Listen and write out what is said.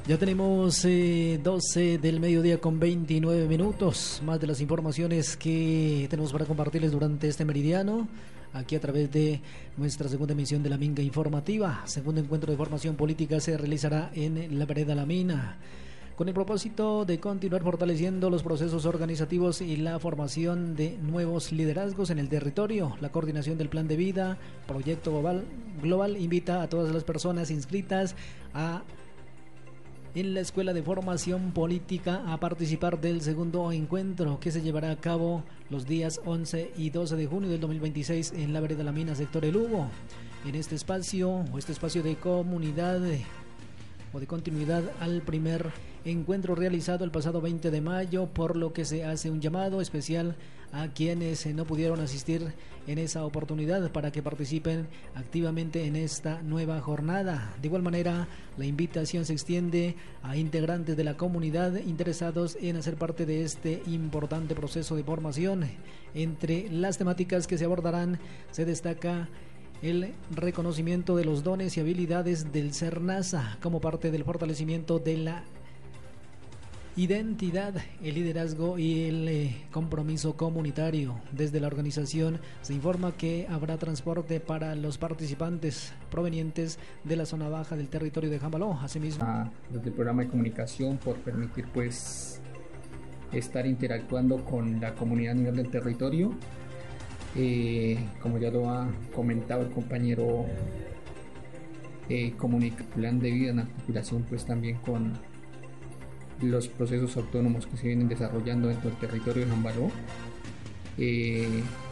Ya tenemos 12 del mediodía con 29 minutos, más de las informaciones que tenemos para compartirles durante este meridiano, aquí a través de nuestra segunda emisión de la Minga Informativa. Segundo encuentro de formación política se realizará en la vereda La Mina, con el propósito de continuar fortaleciendo los procesos organizativos y la formación de nuevos liderazgos en el territorio. La coordinación del Plan de Vida, Proyecto Global invita a todas las personas inscritas en la Escuela de Formación Política a participar del segundo encuentro que se llevará a cabo los días 11 y 12 de junio del 2026 en la vereda La Mina, sector El Hugo. En este espacio de comunidad o de continuidad al primer encuentro realizado el pasado 20 de mayo, por lo que se hace un llamado especial a quienes no pudieron asistir en esa oportunidad para que participen activamente en esta nueva jornada. De igual manera, la invitación se extiende a integrantes de la comunidad interesados en hacer parte de este importante proceso de formación. Entre las temáticas que se abordarán se destaca el reconocimiento de los dones y habilidades del SERNASA como parte del fortalecimiento de la identidad, el liderazgo y el compromiso comunitario. Desde la organización se informa que habrá transporte para los participantes provenientes de la zona baja del territorio de Jambaló. Asimismo, desde el programa de comunicación, por permitir pues estar interactuando con la comunidad a nivel del territorio. Como ya lo ha comentado el compañero, plan de vida en articulación pues también con los procesos autónomos que se vienen desarrollando dentro del territorio de Jambaló.